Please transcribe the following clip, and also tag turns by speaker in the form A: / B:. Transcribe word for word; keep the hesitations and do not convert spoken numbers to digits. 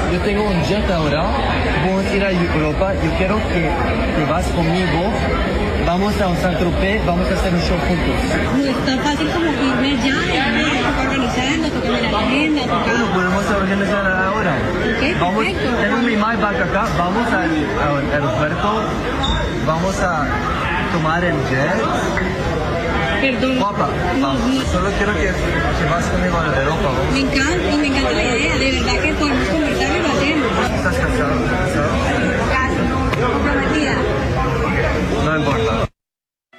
A: yo tengo un jet ahora, vamos a ir a Europa, yo quiero que te vas conmigo, vamos a un Saint-Tropez, vamos a hacer un show juntos.
B: No es tan fácil como irme ya, ¿no? Toca organizarlo, toca ver la agenda, toca...
A: Bueno, podemos organizar ahora.
B: Ok,
A: vamos,
B: perfecto.
A: tengo mi MyBag acá, vamos al, al aeropuerto, vamos a tomar el jet.
B: Perdón.
A: Guapa, vamos.
B: No, no.
A: Solo quiero que te vas conmigo a Europa. ¿Vamos?
B: Me encanta, y me encanta la idea, de verdad que podemos conversar y lo hacemos.
A: ¿Estás casado? ¿Estás casado?
B: Casi, comprometida.
A: No importa.